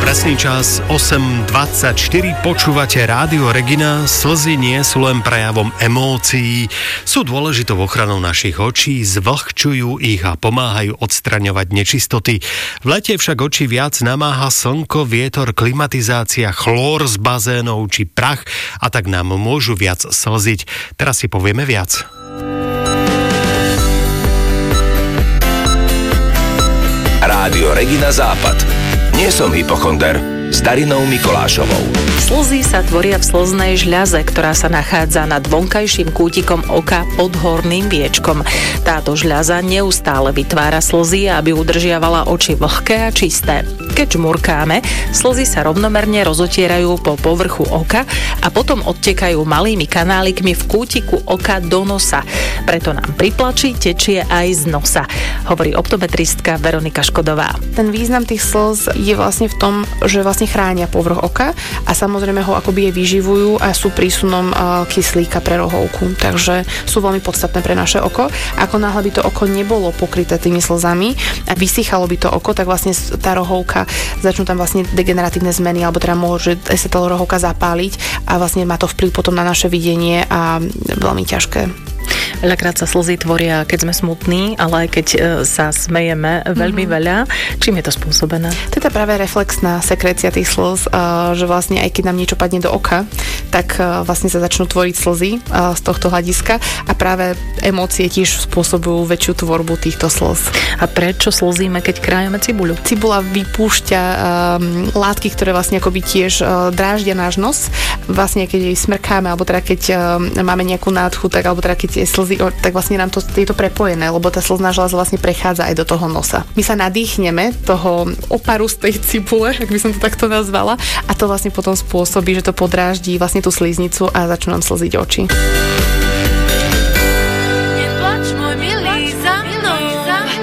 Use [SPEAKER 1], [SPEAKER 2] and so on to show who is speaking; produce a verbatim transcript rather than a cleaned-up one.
[SPEAKER 1] Presný čas osem dvadsaťštyri, počúvate Rádio Regina. Slzy nie sú len prejavom emócií, sú dôležitou ochranou našich očí, zvlhčujú ich a pomáhajú odstraňovať nečistoty. V lete však oči viac namáha slnko, vietor, klimatizácia, chlór z bazénov či prach a tak nám môžu viac slziť. Teraz si povieme viac.
[SPEAKER 2] Rádio Regina Západ. Nie som hypochonder. S Darinou Mikolášovou.
[SPEAKER 3] Slzy sa tvoria v slznej žľaze, ktorá sa nachádza nad vonkajším kútikom oka pod horným viečkom. Táto žľaza neustále vytvára slzy, aby udržiavala oči vlhké a čisté. Keď žmurkáme, slzy sa rovnomerne rozotierajú po povrchu oka a potom odtekajú malými kanálikmi v kútiku oka do nosa. Preto nám pri plači tečie aj z nosa, hovorí optometristka Veronika Škodová.
[SPEAKER 4] Ten význam tých slz je vlastne v tom, že vlastne chránia povrch oka a samozrejme ho akoby je vyživujú a sú prísunom kyslíka pre rohovku. Takže sú veľmi podstatné pre naše oko. Ako náhle by to oko nebolo pokryté tými slzami a vysychalo by to oko, tak vlastne tá rohovka, začnú tam vlastne degeneratívne zmeny, alebo teda môže sa tá rohovka zapáliť a vlastne má to vplyv potom na naše videnie a veľmi ťažké.
[SPEAKER 3] Veľakrát sa slzy tvoria, keď sme smutní, ale aj keď sa smejeme veľmi mm-hmm. veľa. Čím je to spôsobené?
[SPEAKER 4] To je tá práve reflexná sekrécia tých slz, že vlastne aj keď nám niečo padne do oka, tak vlastne sa začnú tvoriť slzy z tohto hľadiska a práve emócie tiež spôsobujú väčšiu tvorbu týchto slz.
[SPEAKER 3] A prečo slzíme, keď krájame cibuľu?
[SPEAKER 4] Cibula vypúšťa um, látky, ktoré vlastne akoby tiež uh, dráždia náš nos. Vlastne keď jej smrkáme, alebo teda keď um, máme nejakú nádchu, tak alebo teda keď je slzy, tak vlastne nám to je to prepojené, lebo tá slzná žľaza vlastne prechádza aj do toho nosa. My sa nadýchneme toho oparu z tej cibule, ak by som to takto nazvala, a to vlastne potom spôsobí, že to podráždí vlastne tú sliznicu a začnú nám slziť oči.